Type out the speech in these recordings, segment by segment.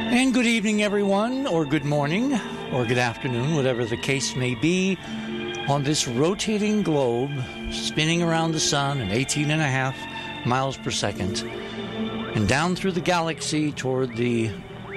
And good evening, everyone, or good morning, or good afternoon, whatever the case may be, on this rotating globe, spinning around the sun at 18.5 miles per second, and down through the galaxy toward the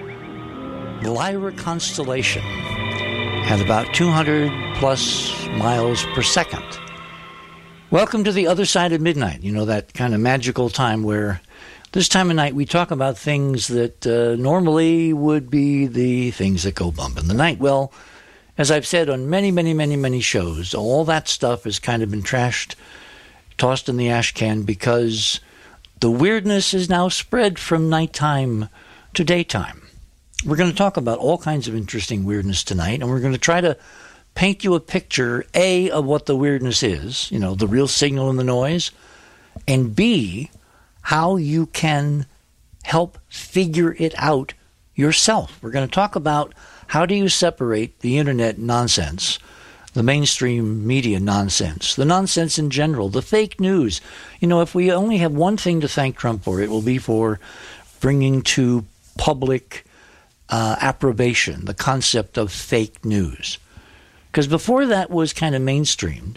Lyra constellation at about 200 plus miles per second. Welcome to the other side of midnight, you know, that kind of magical time where this time of night we talk about things that normally would be the things that go bump in the night. Well, as I've said on many shows, all that stuff has kind of been trashed, tossed in the ash can, because the weirdness is now spread from nighttime to daytime. We're going to talk about all kinds of interesting weirdness tonight, and we're going to try to paint you a picture, A, of what the weirdness is, you know, the real signal and the noise, and B, how you can help figure it out yourself. We're going to talk about how do you separate the internet nonsense, the mainstream media nonsense, the nonsense in general, the fake news. You know, if we only have one thing to thank Trump for, it will be for bringing to public approbation the concept of fake news. Because before that was kind of mainstreamed,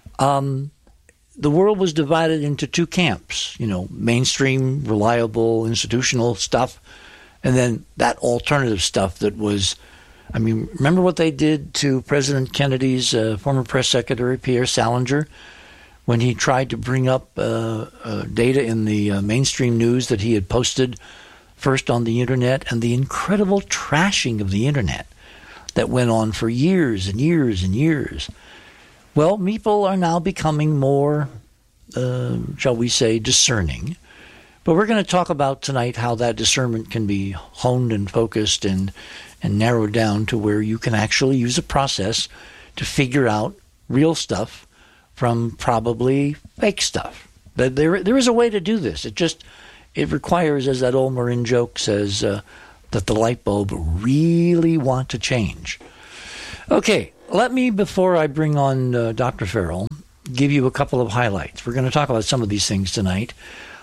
the world was divided into two camps, you know, mainstream, reliable, institutional stuff, and then that alternative stuff that was, I mean, remember what they did to President Kennedy's former press secretary, Pierre Salinger, when he tried to bring up data in the mainstream news that he had posted first on the internet, and the incredible trashing of the internet that went on for years and years and years. Well, people are now becoming more, shall we say, discerning. But we're going to talk about tonight how that discernment can be honed and focused and narrowed down to where you can actually use a process to figure out real stuff from probably fake stuff. There is a way to do this. It requires, as that old Marin joke says, that the light bulb really want to change. Okay. Let me, before I bring on Dr. Farrell, give you a couple of highlights. We're going to talk about some of these things tonight.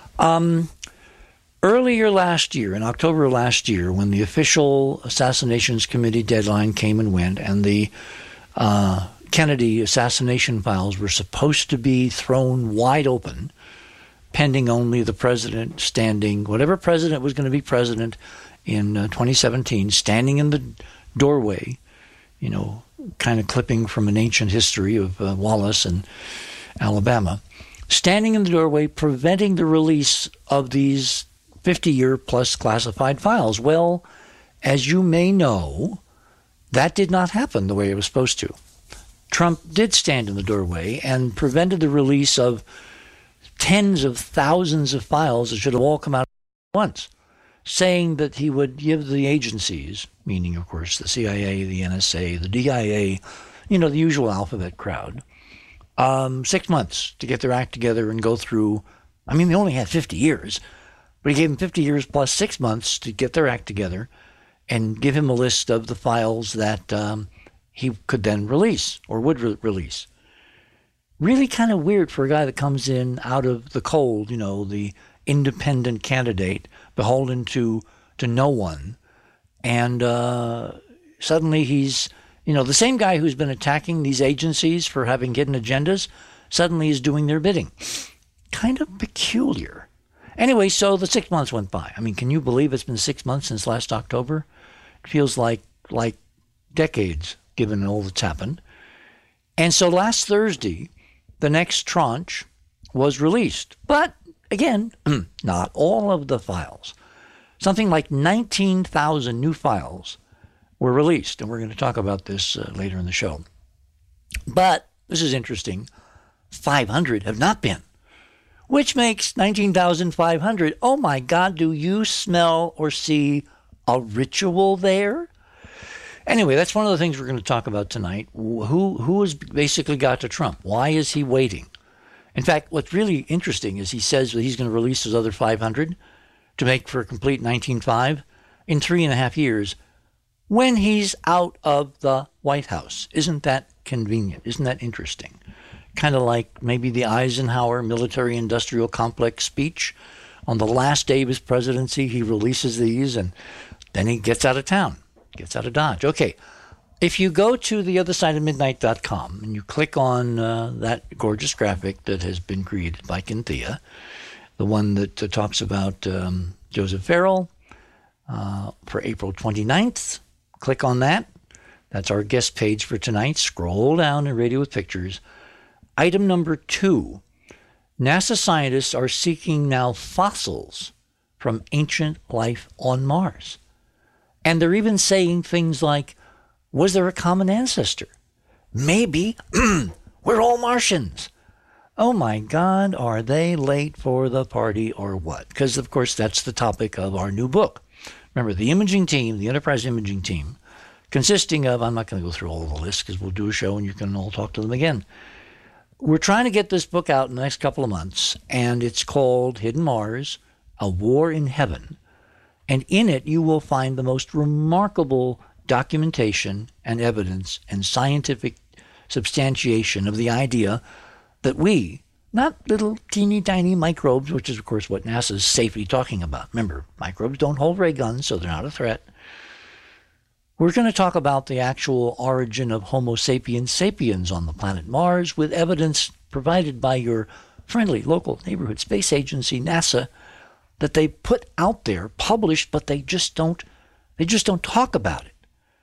Earlier last year, in October last year, when the official Assassinations Committee deadline came and went, and the Kennedy assassination files were supposed to be thrown wide open, pending only the president standing, whatever president was going to be president in 2017, standing in the doorway, you know, kind of clipping from an ancient history of Wallace and Alabama, standing in the doorway, preventing the release of these 50-year-plus classified files. Well, as you may know, that did not happen the way it was supposed to. Trump did stand in the doorway and prevented the release of tens of thousands of files that should have all come out at once, saying that he would give the agencies, meaning, of course, the CIA, the NSA, the DIA, you know, the usual alphabet crowd, 6 months to get their act together and go through. I mean, they only had 50 years, but he gave them 50 years plus 6 months to get their act together and give him a list of the files that he could then release or would release. Really kind of weird for a guy that comes in out of the cold, you know, the independent candidate, beholden to no one. And suddenly he's, you know, the same guy who's been attacking these agencies for having hidden agendas, suddenly is doing their bidding. Kind of peculiar. Anyway, so the 6 months went by. I mean, can you believe it's been 6 months since last October? It feels like decades, given all that's happened. And so last Thursday, the next tranche was released. But again, not all of the files. Something like 19,000 new files were released, and we're going to talk about this later in the show. But this is interesting. 500 have not been, which makes 19,500. Oh my God, do you smell or see a ritual there? Anyway, that's one of the things we're going to talk about tonight. Who has basically got to Trump? Why is he waiting? In fact, what's really interesting is he says that he's going to release those other 500 to make for a complete 19.5 in 3.5 years when he's out of the White House. Isn't that convenient? Isn't that interesting? Kind of like maybe the Eisenhower military-industrial complex speech. On the last day of his presidency, he releases these, and Then he gets out of town, gets out of Dodge. Okay, if you go to theothersideofmidnight.com and you click on that gorgeous graphic that has been created by Cynthia, the one that talks about Joseph Farrell for April 29th, click on that. That's our guest page for tonight. Scroll down to Radio with Pictures. Item number 2, NASA scientists are seeking now fossils from ancient life on Mars. And they're even saying things like, was there a common ancestor? Maybe we're all Martians. Oh my God, are they late for the party or what? Because, of course, that's the topic of our new book. Remember, the imaging team, the Enterprise imaging team, consisting of, I'm not going to go through all the lists because we'll do a show and you can all talk to them again. We're trying to get this book out in the next couple of months, and it's called Hidden Mars, A War in Heaven. And in it, you will find the most remarkable documentation and evidence and scientific substantiation of the idea that we, not little teeny tiny microbes, which is, of course, what NASA is safely talking about. Remember, microbes don't hold ray guns, so they're not a threat. We're going to talk about the actual origin of Homo sapiens sapiens on the planet Mars with evidence provided by your friendly local neighborhood space agency, NASA, that they put out there, published, but they just don't talk about it.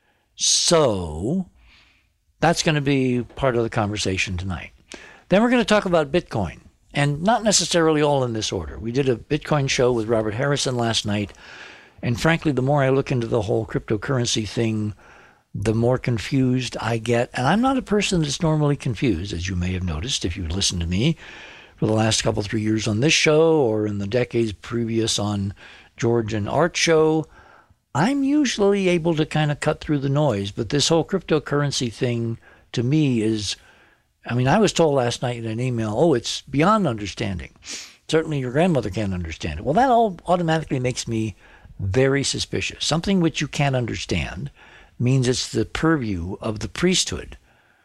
So that's going to be part of the conversation tonight. Then we're going to talk about Bitcoin, and not necessarily all in this order. We did a Bitcoin show with Robert Harrison last night. And frankly, the more I look into the whole cryptocurrency thing, the more confused I get. And I'm not a person that's normally confused, as you may have noticed if you listened to me for the last 3 years on this show or in the decades previous on George and Art show. I'm usually able to kind of cut through the noise. But this whole cryptocurrency thing to me is, I was told last night in an email, it's beyond understanding. Certainly your grandmother can't understand it. Well, that all automatically makes me very suspicious. Something which you can't understand means it's the purview of the priesthood.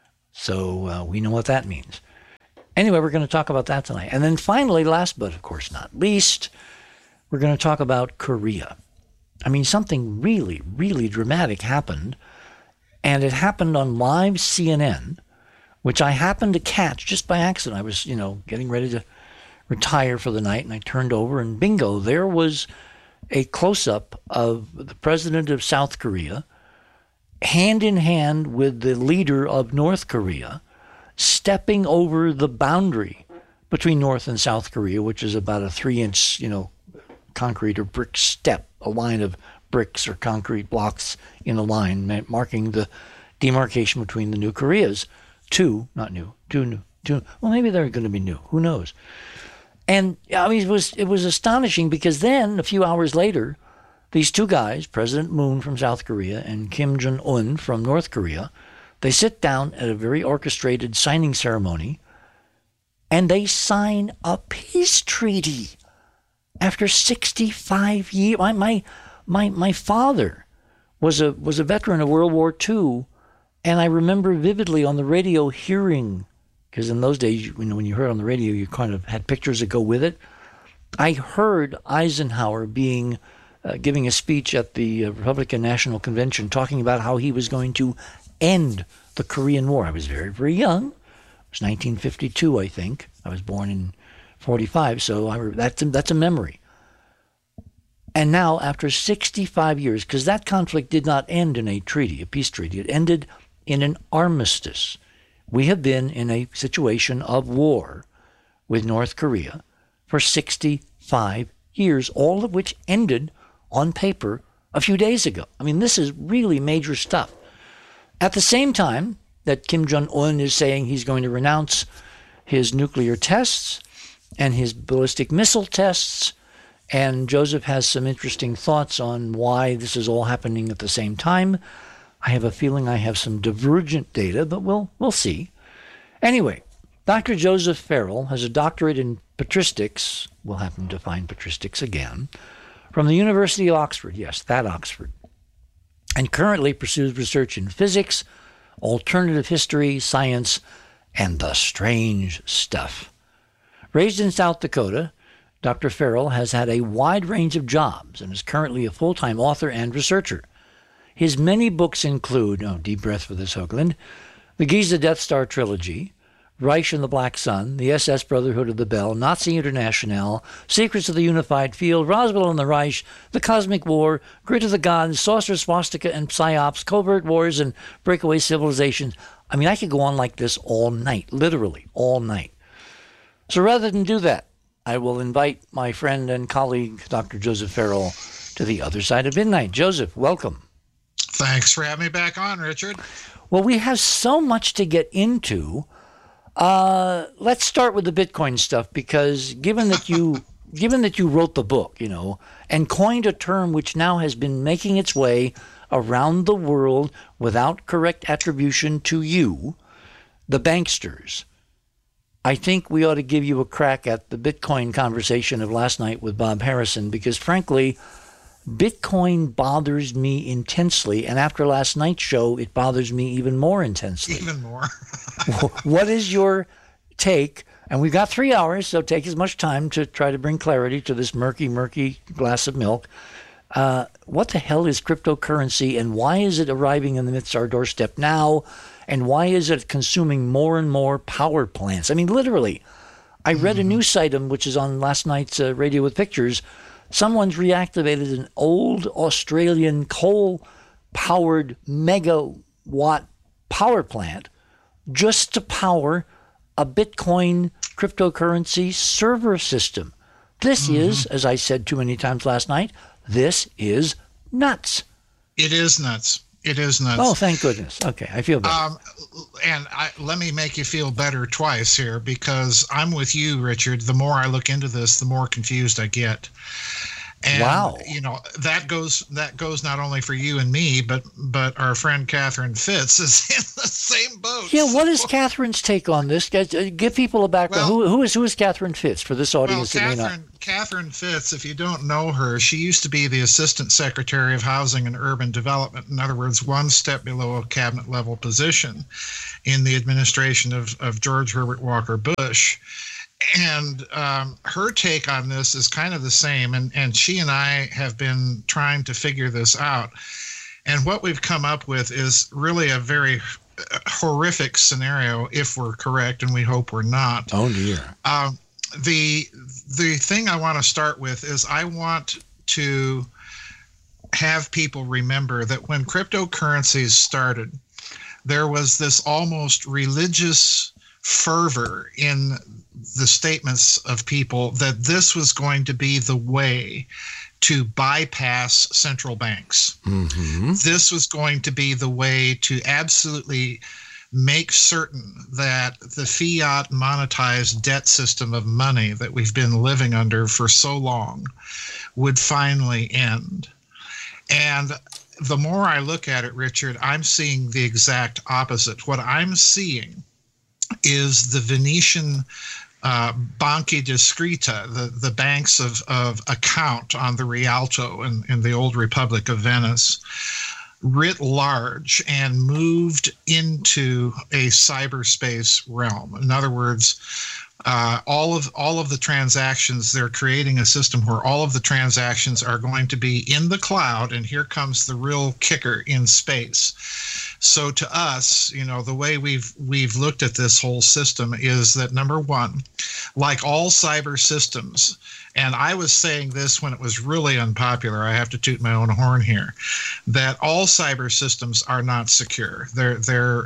So we know what that means. Anyway, we're going to talk about that tonight. And then finally, last but of course not least, we're going to talk about Korea. Something really, really dramatic happened. And it happened on live CNN, which I happened to catch just by accident. I was, getting ready to retire for the night, and I turned over, and bingo, there was a close-up of the president of South Korea, hand in hand with the leader of North Korea, stepping over the boundary between North and South Korea, which is about a 3-inch, concrete or brick step, a line of bricks or concrete blocks in a line, marking the demarcation between the new Koreas. Two new. Well, maybe they're going to be new. Who knows? And it was astonishing because then, a few hours later, these two guys, President Moon from South Korea and Kim Jong-un from North Korea, they sit down at a very orchestrated signing ceremony, and they sign a peace treaty after 65 years. My father was a veteran of World War II, and I remember vividly on the radio hearing, because in those days, when you heard on the radio, you kind of had pictures that go with it. I heard Eisenhower giving a speech at the Republican National Convention talking about how he was going to end the Korean War. I was very, very young. It was 1952, I think. I was born in 45, so that's a memory. And now, after 65 years, because that conflict did not end in a treaty, a peace treaty, it ended in an armistice. We have been in a situation of war with North Korea for 65 years, all of which ended on paper a few days ago. This is really major stuff. At the same time that Kim Jong-un is saying he's going to renounce his nuclear tests and his ballistic missile tests, and Joseph has some interesting thoughts on why this is all happening at the same time. I have a feeling I have some divergent data, but we'll see. Anyway, Dr. Joseph Farrell has a doctorate in patristics. We'll have him define patristics again. From the University of Oxford. Yes, that Oxford. And currently pursues research in physics, alternative history, science, and the strange stuff. Raised in South Dakota, Dr. Farrell has had a wide range of jobs and is currently a full-time author and researcher. His many books include, deep breath for this, Hoagland, the Giza Death Star Trilogy, Reich and the Black Sun, the SS Brotherhood of the Bell, Nazi International, Secrets of the Unified Field, Roswell and the Reich, The Cosmic War, Grid of the Gods, Saucer, Swastika, and Psyops, Covert Wars, and Breakaway Civilizations. I mean, I could go on like this all night, literally all night. So rather than do that, I will invite my friend and colleague, Dr. Joseph Farrell, to the other side of midnight. Joseph, welcome. Thanks for having me back on, Richard. Well, we have so much to get into. Let's start with the Bitcoin stuff, because given that you wrote the book, and coined a term which now has been making its way around the world without correct attribution to you, the banksters, I think we ought to give you a crack at the Bitcoin conversation of last night with Bob Harrison, because frankly, Bitcoin bothers me intensely, and after last night's show, it bothers me even more intensely. Even more. What is your take? And we've got 3 hours, so take as much time to try to bring clarity to this murky glass of milk. What the hell is cryptocurrency, and why is it arriving in the midst of our doorstep now? And why is it consuming more and more power plants? I mean, literally, I read a news item, which is on last night's Radio with Pictures. Someone's reactivated an old Australian coal-powered megawatt power plant just to power a Bitcoin cryptocurrency server system. This is, as I said too many times last night, this is nuts. It is nuts. It is nuts. Oh, thank goodness. Okay, I feel better. Let me make you feel better twice here, because I'm with you, Richard. The more I look into this, the more confused I get. And, wow. That goes not only for you and me, but our friend Catherine Fitz is in the same boat. Yeah, what is Catherine's take on this? Give people a background. Well, who is Catherine Fitz for this audience that may not? Catherine Fitz, if you don't know her, she used to be the Assistant Secretary of Housing and Urban Development. In other words, one step below a cabinet level position in the administration of George Herbert Walker Bush. And her take on this is kind of the same. And she and I have been trying to figure this out. And what we've come up with is really a very horrific scenario, if we're correct, and we hope we're not. Oh, dear. The thing I want to start with is I want to have people remember that when cryptocurrencies started, there was this almost religious fervor in the statements of people that this was going to be the way to bypass central banks. Mm-hmm. This was going to be the way to absolutely make certain that the fiat monetized debt system of money that we've been living under for so long would finally end. And the more I look at it, Richard, I'm seeing the exact opposite. What I'm seeing is the Venetian Banchi Discreta, the banks of account on the Rialto in the old Republic of Venice, writ large, and moved into a cyberspace realm. In other words, all of the transactions, they're creating a system where all of the transactions are going to be in the cloud, and here comes the real kicker, in space. So to us, the way we've looked at this whole system is that, number one, like all cyber systems, and I was saying this when it was really unpopular, I have to toot my own horn here, that all cyber systems are not secure. They're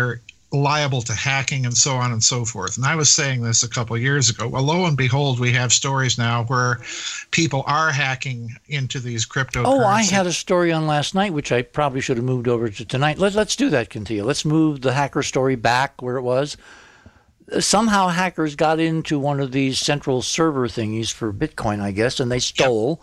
liable to hacking and so on and so forth. And I was saying this a couple of years ago. Well, lo and behold, we have stories now where people are hacking into these cryptocurrencies. Oh, I had a story on last night, which I probably should have moved over to tonight. Let's do that, Cantilla. Let's move the hacker story back where it was. Somehow hackers got into one of these central server thingies for Bitcoin, I guess, and they stole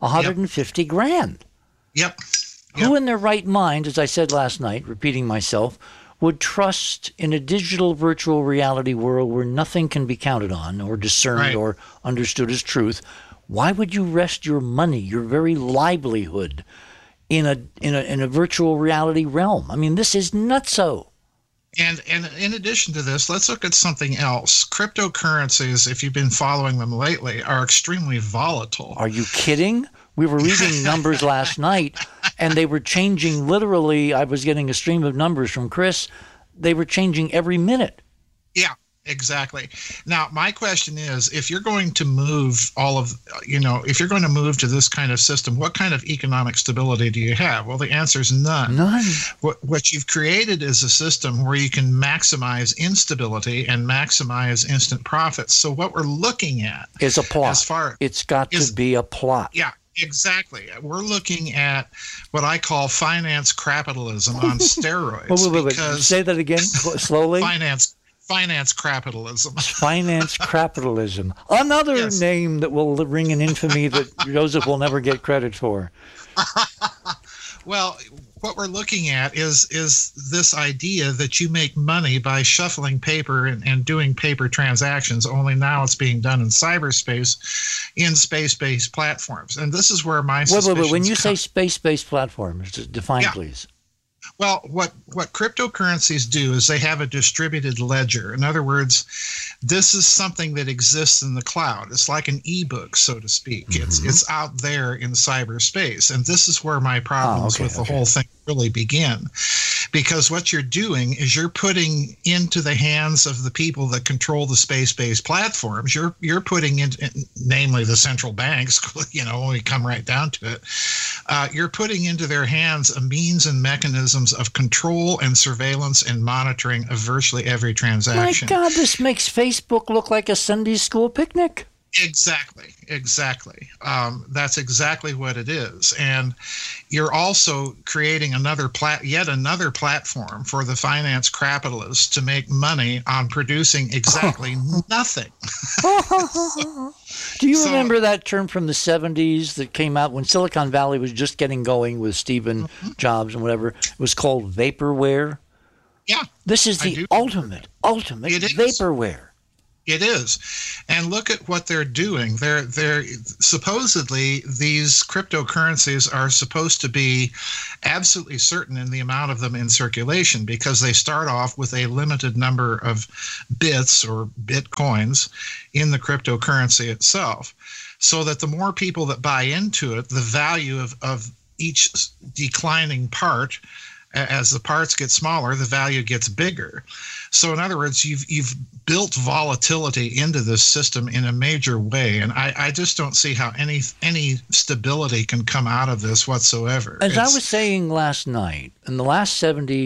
150 grand. Yep. Who in their right mind, as I said last night, repeating myself, would trust in a digital virtual reality world where nothing can be counted on or discerned or understood as truth? Why would you rest your money, your very livelihood, in a virtual reality realm? I mean, this is nutso. And in addition to this, let's look at something else. Cryptocurrencies, if you've been following them lately, are extremely volatile. Are you kidding? We were reading numbers last night, and they were changing literally. I was getting a stream of numbers from Chris. They were changing every minute. Yeah, exactly. Now, my question is, if you're going to move if you're going to move to this kind of system, what kind of economic stability do you have? Well, the answer is none. None. What you've created is a system where you can maximize instability and maximize instant profits. So what we're looking at is a plot. It's got to be a plot. Yeah. Exactly. We're looking at what I call finance capitalism on steroids. Wait. Say that again slowly. Finance capitalism. Finance capitalism. Another name that will ring in infamy that Joseph will never get credit for. Well, what we're looking at is this idea that you make money by shuffling paper and doing paper transactions, only now it's being done in cyberspace in space-based platforms. And this is where my suspicions Wait. When you say space-based platforms, define, please. Well, what cryptocurrencies do is they have a distributed ledger. In other words, this is something that exists in the cloud. It's like an ebook, so to speak. Mm-hmm. It's out there in cyberspace. And this is where my problems with the whole thing really begin. Because what you're doing is you're putting into the hands of the people that control the space-based platforms, you're putting in, namely the central banks, when we come right down to it, you're putting into their hands a means and mechanisms of control and surveillance and monitoring of virtually every transaction. My God, this makes Facebook look like a Sunday school picnic. Exactly. That's exactly what it is. And you're also creating yet another platform for the finance capitalists to make money on producing exactly nothing. Do you remember that term from the 70s that came out when Silicon Valley was just getting going with Stephen Jobs and whatever? It was called vaporware. Yeah. This is the ultimate vaporware. It is. And look at what they're doing. They're supposedly, these cryptocurrencies are supposed to be absolutely certain in the amount of them in circulation because they start off with a limited number of bits or bitcoins in the cryptocurrency itself. So that the more people that buy into it, the value of each declining part, as the parts get smaller, the value gets bigger. So in other words, you've built volatility into this system in a major way, and I just don't see how any stability can come out of this whatsoever. As I was saying last night, in the last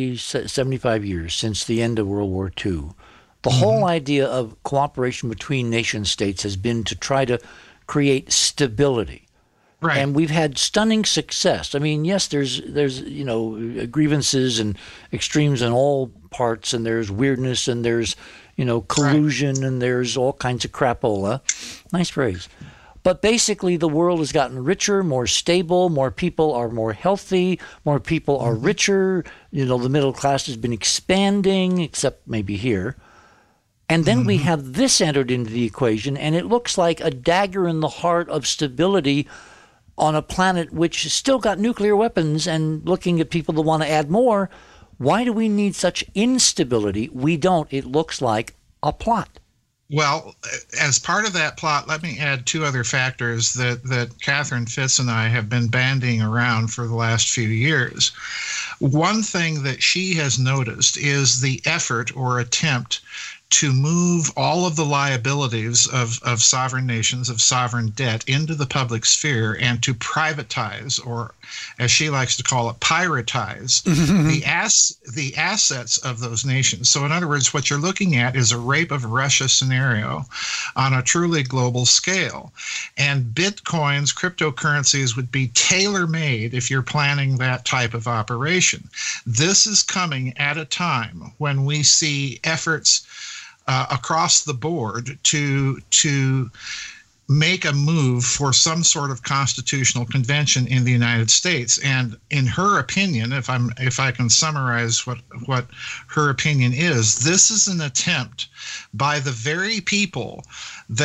75 years since the end of World War II, the whole idea of cooperation between nation states has been to try to create stability. Right. And we've had stunning success. I mean, yes, there's grievances and extremes in all parts, and there's weirdness, and there's collusion, and there's all kinds of crapola. Nice phrase. But basically, the world has gotten richer, more stable, more people are more healthy, more people are richer. The middle class has been expanding, except maybe here. And then we have this entered into the equation, and it looks like a dagger in the heart of stability on a planet which has still got nuclear weapons, and looking at people that want to add more. Why do we need such instability? We don't. It looks like a plot. Well, as part of that plot, let me add two other factors that Catherine Fitz and I have been bandying around for the last few years. One thing that she has noticed is the effort or attempt to move all of the liabilities of sovereign nations, of sovereign debt, into the public sphere and to privatize, or as she likes to call it, piratize the assets of those nations. So in other words, what you're looking at is a rape of Russia scenario on a truly global scale. And bitcoins, cryptocurrencies would be tailor-made if you're planning that type of operation. This is coming at a time when we see efforts across the board to make a move for some sort of constitutional convention in the United States. And in her opinion, if I can summarize what her opinion is, this is an attempt by the very people that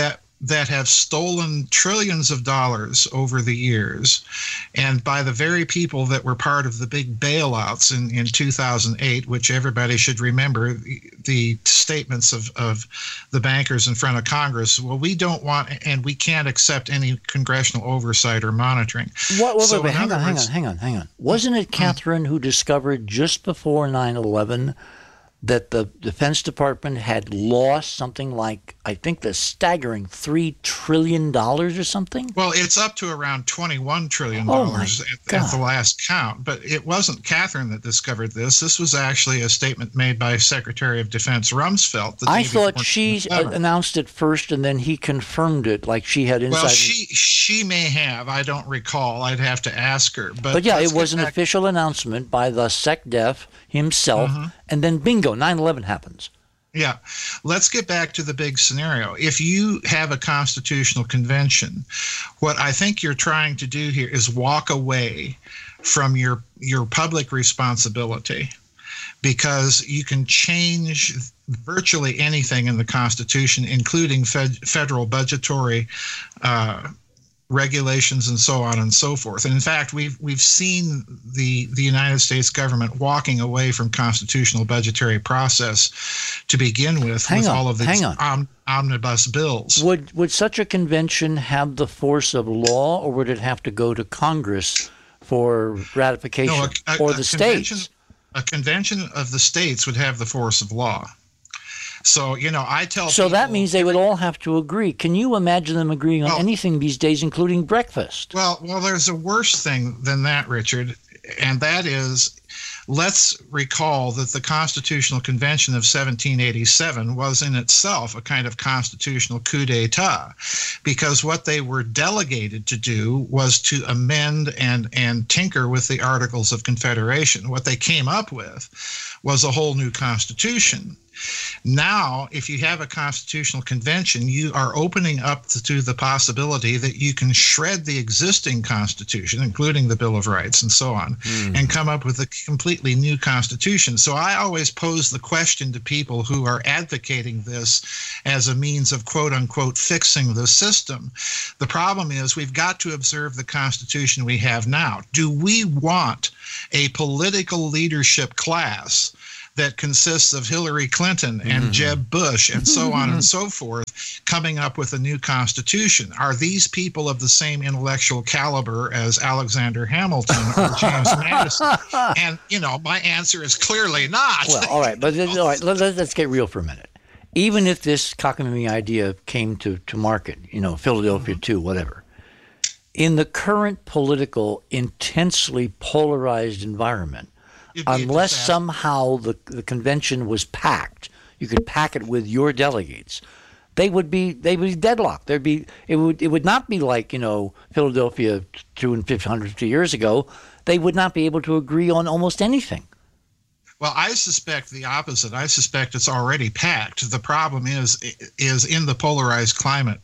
that have stolen trillions of dollars over the years, and by the very people that were part of the big bailouts in 2008, which everybody should remember the statements of the bankers in front of Congress. Well, we don't want and we can't accept any congressional oversight or monitoring. Wait, hang on. Wasn't it Catherine who discovered just before 9/11 that the Defense Department had lost something like, I think, the staggering $3 trillion or something? Well, it's up to around $21 trillion at the last count. But it wasn't Catherine that discovered this. This was actually a statement made by Secretary of Defense Rumsfeld. I thought she announced it first and then he confirmed it, like she had inside. Well, she may have. I don't recall. I'd have to ask her. But yeah, it was an official announcement by the SecDef himself, and then bingo, 9/11 happens. Yeah. Let's get back to the big scenario. If you have a constitutional convention, what I think you're trying to do here is walk away from your public responsibility, because you can change virtually anything in the Constitution, including federal budgetary regulations and so on and so forth. And in fact, we've seen the United States government walking away from constitutional budgetary process to begin with all of these omnibus bills. Would such a convention have the force of law, or would it have to go to Congress for ratification, or the states? A convention of the states would have the force of law. So, I tell So people, that means they would all have to agree. Can you imagine them agreeing on anything these days, including breakfast? Well, there's a worse thing than that, Richard, and that is, let's recall that the Constitutional Convention of 1787 was in itself a kind of constitutional coup d'etat, because what they were delegated to do was to amend and tinker with the Articles of Confederation. What they came up with was a whole new constitution. Now, if you have a constitutional convention, you are opening up to the possibility that you can shred the existing constitution, including the Bill of Rights and so on, and come up with a completely new constitution. So I always pose the question to people who are advocating this as a means of, quote unquote, fixing the system. The problem is we've got to observe the constitution we have now. Do we want a political leadership class that consists of Hillary Clinton and Jeb Bush and so on and so forth coming up with a new constitution? Are these people of the same intellectual caliber as Alexander Hamilton or James Madison? And, my answer is clearly not. Well, all right, but all right, let's get real for a minute. Even if this cockamamie idea came to market, Philadelphia 2, whatever, in the current political, intensely polarized environment, unless somehow the convention was packed, you could pack it with your delegates, they would be deadlocked. It would not be like Philadelphia 250 years ago. They would not be able to agree on almost anything. Well, I suspect the opposite. I suspect it's already packed. The problem is in the polarized climate,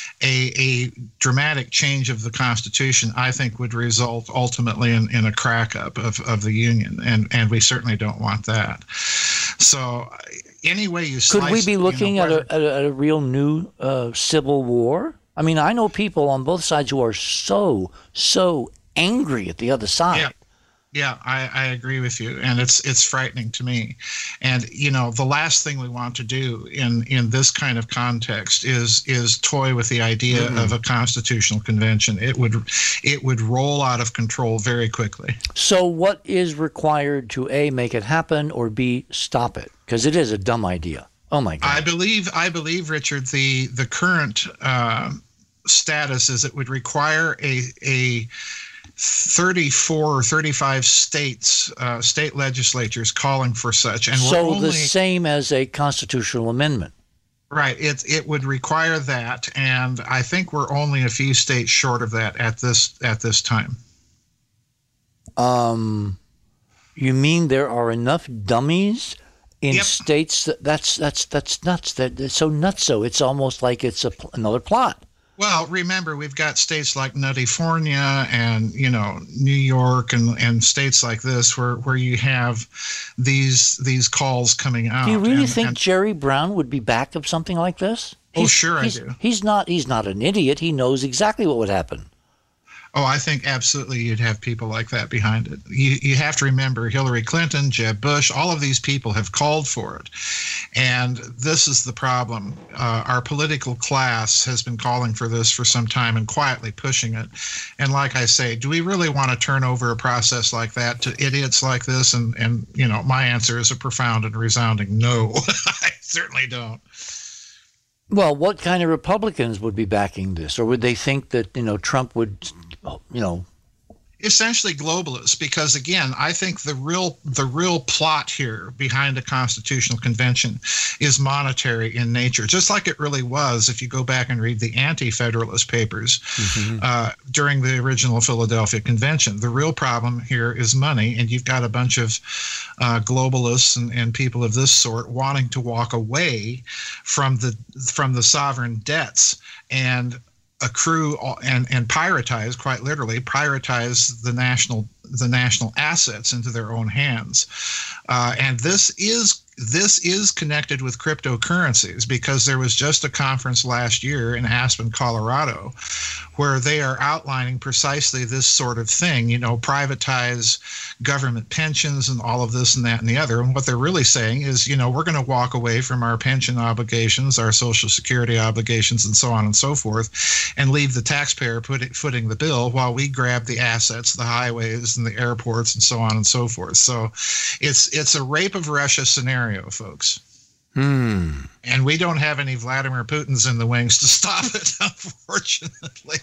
a dramatic change of the Constitution, I think, would result ultimately in a crack-up of the Union, and we certainly don't want that. So any way you slice it. Could we be looking at a real new civil war? I mean, I know people on both sides who are so angry at the other side. Yeah, I agree with you, and it's frightening to me. And the last thing we want to do in this kind of context is toy with the idea of a constitutional convention. It would roll out of control very quickly. So what is required to A, make it happen, or B, stop it? Because it is a dumb idea. Oh my God. I believe, Richard, the current status is it would require a 34 or 35 states, state legislatures calling for such. And so the same as a constitutional amendment. Right. It would require that. And I think we're only a few states short of that at this time. You mean there are enough dummies in states that's nuts. That's so nutso. It's almost like it's another plot. Well, remember, we've got states like Nuttyfornia and, New York and states like this where you have these calls coming out. Do you really think Jerry Brown would be back of something like this? Sure I do. He's not an idiot. He knows exactly what would happen. Oh, I think absolutely you'd have people like that behind it. You have to remember Hillary Clinton, Jeb Bush, all of these people have called for it. And this is the problem. Our political class has been calling for this for some time and quietly pushing it. And like I say, do we really want to turn over a process like that to idiots like this? And my answer is a profound and resounding no. I certainly don't. Well, what kind of Republicans would be backing this? Or would they think that, Trump would, Essentially globalists, because again, I think the real plot here behind the Constitutional Convention is monetary in nature, just like it really was if you go back and read the anti-federalist papers during the original Philadelphia Convention. The real problem here is money, and you've got a bunch of globalists and people of this sort wanting to walk away from the sovereign debts and accrue and privatize, quite literally privatize the national assets into their own hands, and this is connected with cryptocurrencies, because there was just a conference last year in Aspen, Colorado, where they are outlining precisely this sort of thing, privatize government pensions and all of this and that and the other. And what they're really saying is, we're going to walk away from our pension obligations, our Social Security obligations, and so on and so forth, and leave the taxpayer footing the bill while we grab the assets, the highways and the airports and so on and so forth. So it's a rape of Russia scenario, folks. And we don't have any Vladimir Putins in the wings to stop it, unfortunately.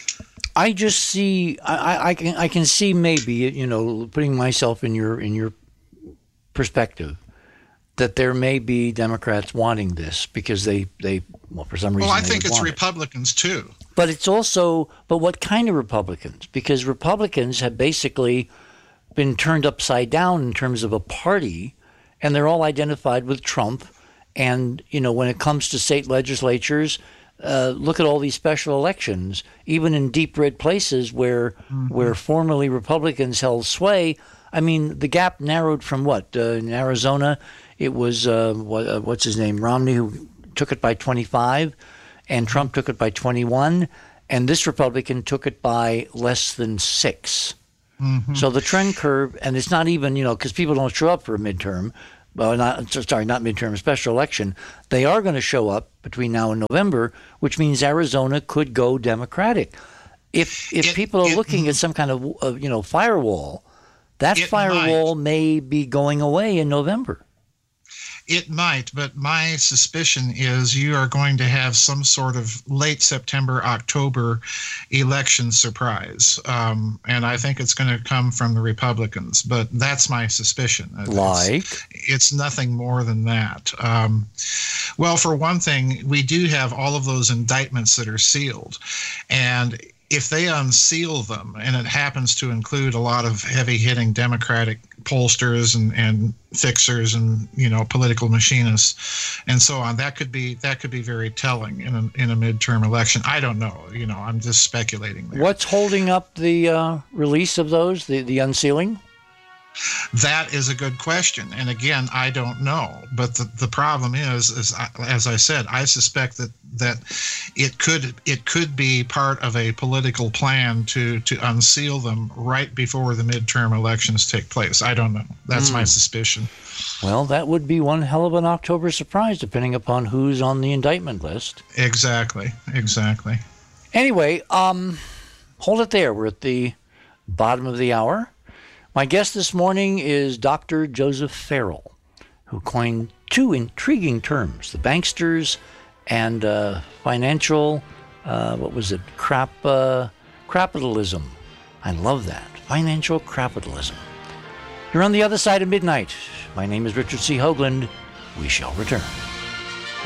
I just see, I can see maybe, putting myself in your perspective, that there may be Democrats wanting this because they for some reason. Well, I think it's Republicans too. But it's also, but what kind of Republicans? Because Republicans have basically been turned upside down in terms of a party, and they're all identified with Trump. And, when it comes to state legislatures, look at all these special elections, even in deep red places where formerly Republicans held sway. I mean, the gap narrowed from what? In Arizona, it was, what's his name, Romney, who took it by 25, and Trump took it by 21, and this Republican took it by less than 6. So the trend curve, and it's not even, because people don't show up for a midterm, not midterm, a special election. They are going to show up between now and November, which means Arizona could go Democratic. If people are looking at some kind of firewall, that firewall may be going away in November. It might, but my suspicion is you are going to have some sort of late September, October election surprise. And I think it's going to come from the Republicans, but that's my suspicion. It's nothing more than that. Well, for one thing, we do have all of those indictments that are sealed. And if they unseal them, and it happens to include a lot of heavy-hitting Democratic pollsters and fixers and political machinists and so on, that could be very telling in a midterm election. I don't know. I'm just speculating there. What's holding up the release of those, the unsealing? That is a good question, and again, I don't know. But the problem is, as I said, I suspect that it could be part of a political plan to unseal them right before the midterm elections take place. I don't know. That's my suspicion. Well, that would be one hell of an October surprise, depending upon who's on the indictment list. Exactly. Anyway, hold it there. We're at the bottom of the hour. My guest this morning is Dr. Joseph Farrell, who coined two intriguing terms, the banksters and financial, crapitalism. I love that, financial crapitalism. You're on the other side of midnight. My name is Richard C. Hoagland. We shall return.